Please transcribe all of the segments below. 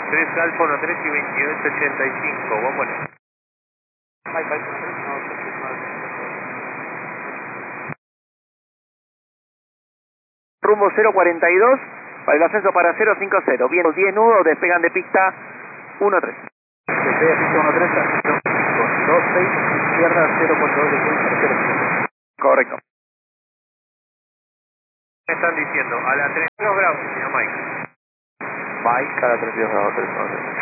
3 Alfa 13 y 2885, vamos. Rumbo 042, para el ascenso para 050. Bien, 10 nudos, despegan de pista 13. Despega pista 13, 26, izquierda 042 de Correcto. Me están diciendo, a la 32 grados, señor Mike. Mike, a la 32 grados, 3.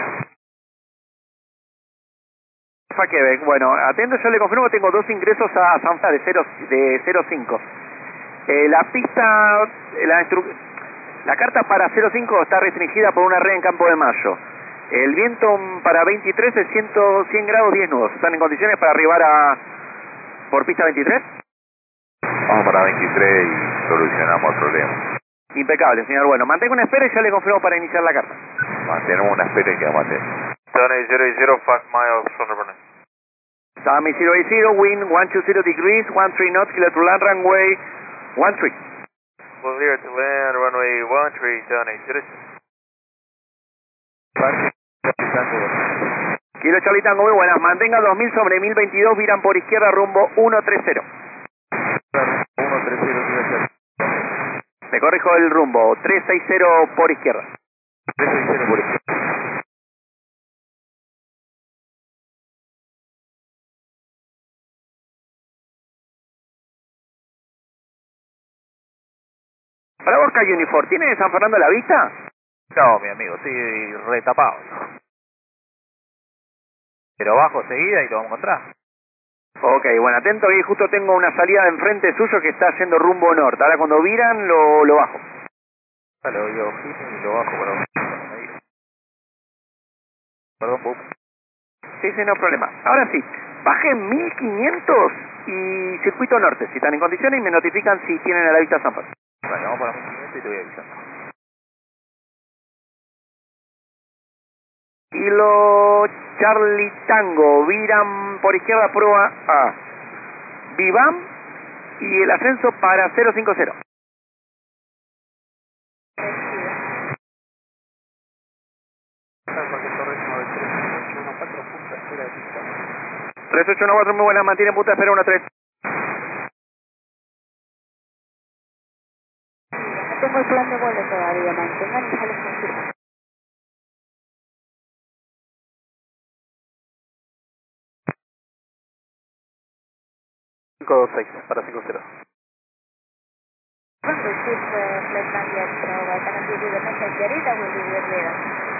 Alfa Quebec, bueno, atento, yo le confirmo que tengo 2 ingresos a San Fran de 05. La pista, la carta para 05 está restringida por una red en Campo de Mayo. El viento para 23 es 100 grados 10 nudos. ¿Están en condiciones para arribar por pista 23? Vamos para 23 y solucionamos el problema. Impecable, señor. Bueno, mantenga una espera y ya le confirmo para iniciar la carta. Mantenemos una espera y quedamos atentos. Tony 080, 5 miles from the runway. Sami 080, wind 120 degrees, 13 knots, kilo to land, runway 13. We'll clear to land, runway 13, Tony 080. Kilo Charlie Tango, muy buenas. Mantenga 2000 sobre 1022, viran por izquierda rumbo 130. 130, Me corrijo el rumbo, 360 por izquierda. 360 por izquierda. Para Oscar Unifor, ¿tiene San Fernando a la vista? No, mi amigo, estoy retapado. Pero bajo seguida y lo vamos a encontrar. Ok, bueno, atento que justo tengo una salida de enfrente suyo que está yendo rumbo norte. Ahora cuando viran lo bajo. Lo doy ojito y lo bajo para medir. Perdón, Bob. Sí, no hay problema. Ahora sí, bajen 1500 y circuito norte. Si están en condiciones y me notifican si tienen a la vista San Fernando. Vale, vamos para 1500 y te voy avisando. Kilo Charlie Tango, viran por izquierda, prueba A. Vivam y el ascenso para 050. Porque correcto de 3814, punta espera de pista. 3814, muy buena, mantiene punta, espera 13. No tengo el plan de vuelo todavía, mantengan y ya les confirmo. Para 50. Vâng, receive flight Navia Bravo, connectivity with Messenger, that will be with radar.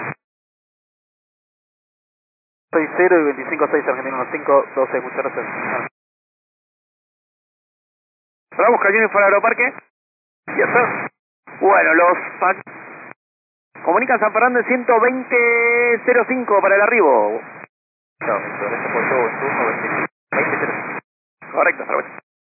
60 y 25-6, Argentina 15, 12, muchas gracias. Bravo, Cañón para Aeroparque. Yes, sir. Bueno, los comunican San Fernando en 120.05 para el arribo. No, mi progreso por todo en turno 23. Correcto, Roberto.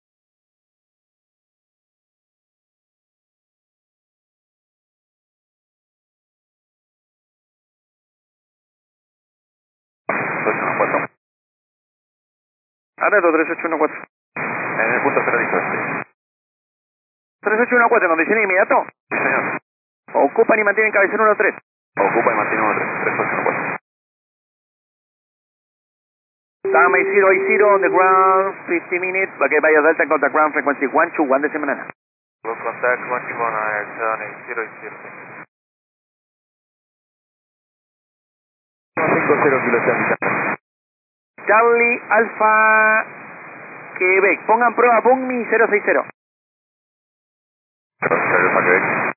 Atento, 3814. En el punto 0 dicho este. 3814, ¿en condiciones inmediato? Sí, señor. Ocupan y mantienen cabecera 13. Ocupa y mantiene 3814. Tama 080 on the ground, 50 minutes. Okay, vaya Delta en contact ground frequency 121 de semana. We'll contact 121 on Tony 080. 50 Kilo Charlie. Charlie Alfa Quebec. Pongan prueba Bungmi 060. Charlie Alfa Quebec.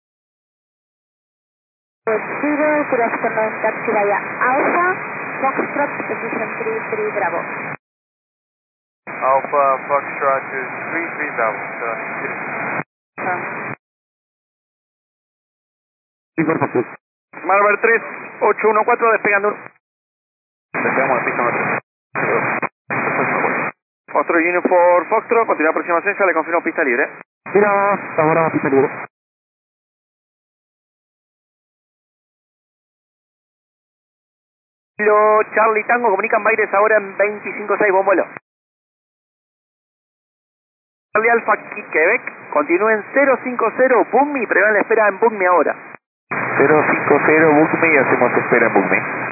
Zero, good afternoon, taxi via Alpha, Foxtrot, position 33 Bravo. Alpha Foxtrot is 33 Bravo, Tony 080. Marver 3814 despegando. Despegamos de pista 13. Foxtrot Union for Foxtrot, continúa aproximación, ya le confirmo pista libre. Mira, estamos ahora pista libre. Kilo Charlie Tango, comunican Baires ahora en 25.6, buen vuelo. Charlie Alfa Quebec, continúen 050, Bungmi, prevean la espera en Bungmi ahora. 050 book me y hacemos espera en book me.